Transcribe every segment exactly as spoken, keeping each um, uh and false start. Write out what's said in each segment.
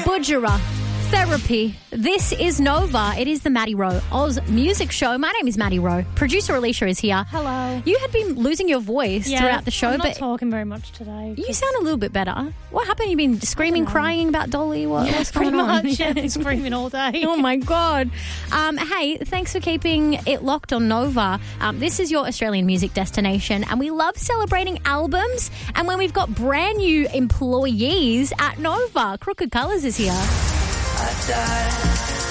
Budgerah, Therapy. This is Nova. It is the Maddie Rowe Oz Music Show. My name is Maddie Rowe. Producer Alicia is here. Hello. You had been losing your voice yeah, throughout the show, I'm not but talking very much today. you sound a little bit better. What happened? You've been screaming, crying about Dolly? What, yeah, what's pretty going on? much. Yeah, screaming all day. Oh, my God. Um, hey, thanks for keeping it locked on Nova. Um, this is your Australian music destination, and we love celebrating albums. And when we've got brand new employees at Nova, Crooked Colours is here. I die.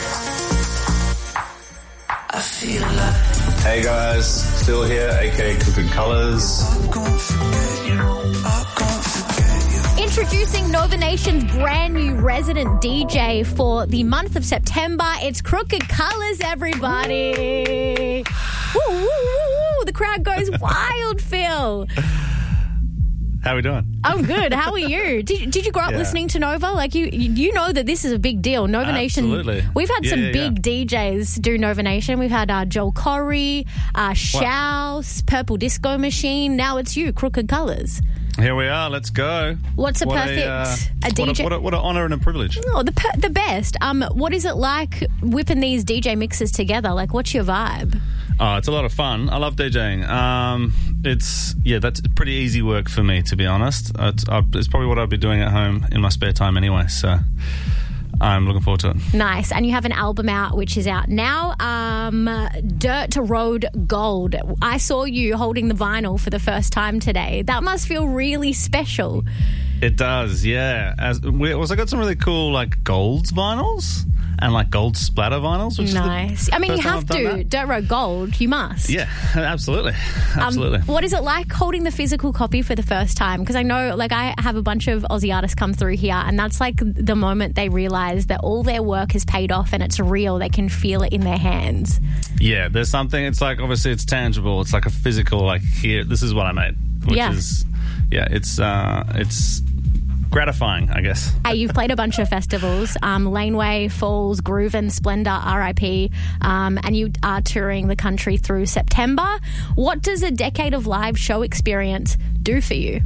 I feel like Hey guys, still here, aka Crooked Colours. I'm gonna forget you. I'm gonna forget you. Introducing Nova Nation's brand new resident D J for the month of September. It's Crooked Colours, everybody. Woo, woo, woo, woo. The crowd goes wild, Phil. How are we doing? I'm good. How are you? Did, did you grow up Yeah. listening to Nova? Like, you you know that this is a big deal. Nova Absolutely. Nation. We've had Yeah, some yeah, big yeah. D Js do Nova Nation. We've had uh, Joel Corey, uh, Shouse, Purple Disco Machine. Now it's you, Crooked Colours. Here we are, let's go. What's a What perfect uh, a D J? What a, what, a, what an honour and a privilege. Oh, the per- the best. Um, what is it like whipping these D J mixes together? Like, what's your vibe? Oh, it's a lot of fun. I love DJing. Um, it's, yeah, that's pretty easy work for me, to be honest. It's, uh, it's probably what I'd be doing at home in my spare time anyway, so I'm looking forward to it. Nice. And you have an album out, which is out now, um, Dirt Road Gold. I saw you holding the vinyl for the first time today. That must feel really special. It does, yeah. As we also got some really cool, like, gold vinyls and, like, gold splatter vinyls, which Nice. is the I mean, you first time have I've done to. that. Dirt Road Gold, you must. Yeah, absolutely. Absolutely. Um, what is it like holding the physical copy for the first time? Because I know, like, I have a bunch of Aussie artists come through here, and that's like the moment they realise that all their work has paid off and it's real. They can feel it in their hands. Yeah, there's something, it's like, obviously it's tangible. It's like a physical, like, here, this is what I made. Which Yeah. is, yeah, it's, uh, it's gratifying, I guess. Hey, you've played a bunch of festivals, um, Laneway, Falls, Groove and Splendour, R I P, um, and you are touring the country through September. What does a decade of live show experience do for you?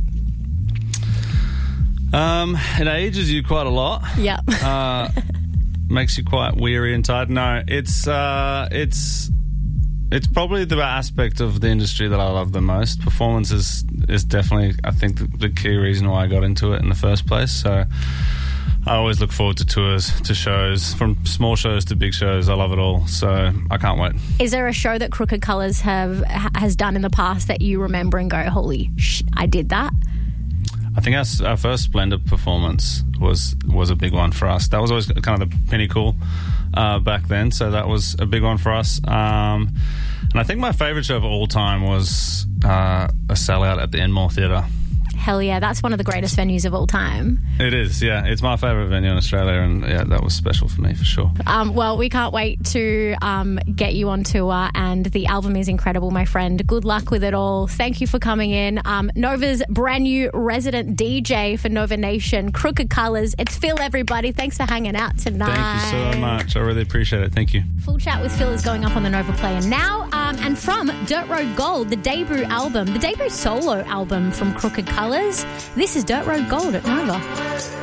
Um, it ages you quite a lot. Yeah. Uh, makes you quite weary and tired. No, it's, uh, it's, it's probably the aspect of the industry that I love the most. Performance is, is definitely, I think, the, the key reason why I got into it in the first place. So I always look forward to tours, to shows, from small shows to big shows. I love it all. So I can't wait. Is there a show that Crooked Colours have ha- has done in the past that you remember and go, holy sh, I did that? I think our, our first Splendid performance was was a big one for us. That was always kind of the pinnacle uh, back then, so that was a big one for us. Um, and I think my favourite show of all time was uh, a sellout at the Enmore Theatre. Hell yeah, that's one of the greatest venues of all time. It is, yeah. It's my favourite venue in Australia, and yeah, that was special for me for sure. Um, well, we can't wait to um, get you on tour, and the album is incredible, my friend. Good luck with it all. Thank you for coming in. Um, Nova's brand new resident D J for Nova Nation, Crooked Colours. It's Phil, everybody. Thanks for hanging out tonight. Thank you so much. I really appreciate it. Thank you. Full Chat with Phil is going up on the Nova Player now. Um, and from Dirt Road Gold, the debut album, the debut solo album from Crooked Colours, this is Dirt Road Gold at Nova.